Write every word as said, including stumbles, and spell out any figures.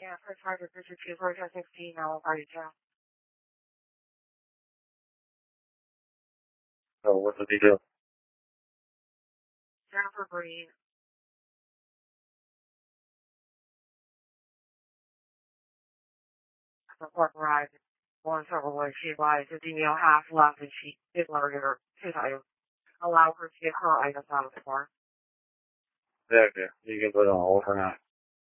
Yeah, for target digit two for sixteen, I will party down. So what's the detail? Jennifer Green. Report arrived. One several ways she advised the female half left and she did let her get her his items. Allow her to get her items out of the car. Yeah, okay. You can put it on hold for now.